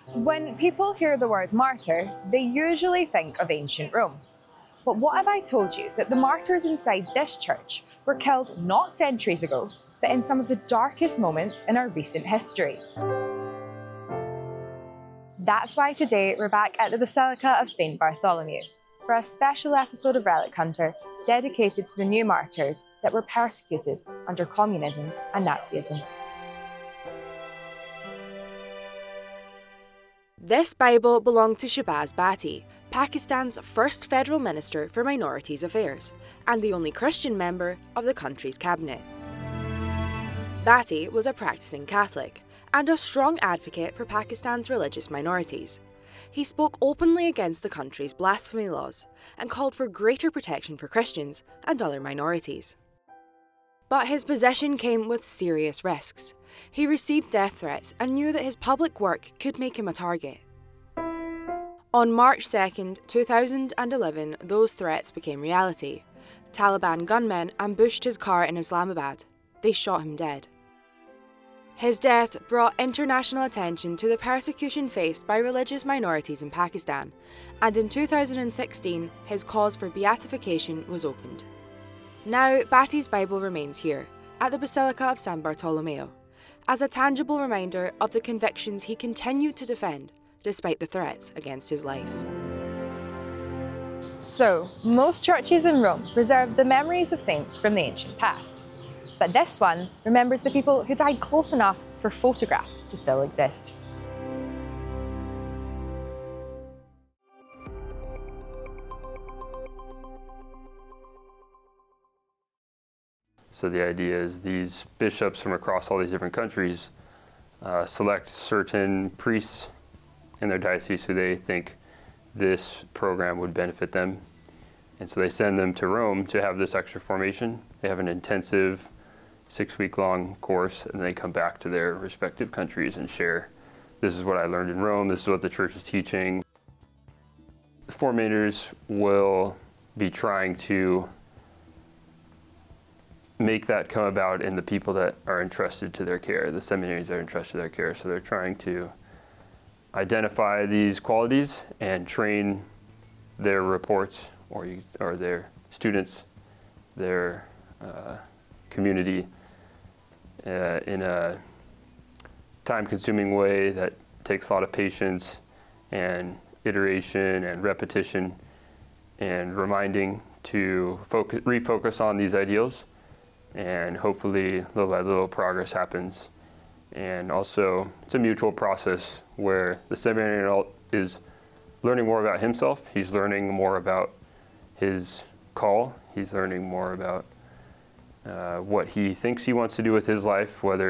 When people hear the word martyr, they usually think of ancient Rome. But what if I told you that the martyrs inside this church were killed not centuries ago, but in some of the darkest moments in our recent history? That's why today we're back at the Basilica of St. Bartholomew for a special episode of Relic Hunter dedicated to the new martyrs that were persecuted under communism and Nazism. This Bible belonged to Shahbaz Bhatti, Pakistan's first federal minister for minorities affairs, and the only Christian member of the country's cabinet. Bhatti was a practicing Catholic and a strong advocate for Pakistan's religious minorities. He spoke openly against the country's blasphemy laws and called for greater protection for Christians and other minorities. But his position came with serious risks. He received death threats and knew that his public work could make him a target. On March 2, 2011, those threats became reality. Taliban gunmen ambushed his car in Islamabad. They shot him dead. His death brought international attention to the persecution faced by religious minorities in Pakistan, and in 2016, his cause for beatification was opened. Now, Bhatti's Bible remains here, at the Basilica of San Bartolomeo, as a tangible reminder of the convictions he continued to defend, despite the threats against his life. So, most churches in Rome preserve the memories of saints from the ancient past. But this one remembers the people who died close enough for photographs to still exist. So the idea is these bishops from across all these different countries select certain priests in their diocese who they think this program would benefit them. And so they send them to Rome to have this extra formation. They have an intensive 6-week-long course, and they come back to their respective countries and share, this is what I learned in Rome, this is what the church is teaching. The formators will be trying to make that come about in the people that are entrusted to their care, the seminaries that are entrusted to their care. So they're trying to identify these qualities and train their reports or their students, their community in a time-consuming way that takes a lot of patience and iteration and repetition and reminding to refocus on these ideals, and hopefully little by little progress happens. And also it's a mutual process where the seminarian is learning more about himself, he's learning more about his call, he's learning more about what he thinks he wants to do with his life, whether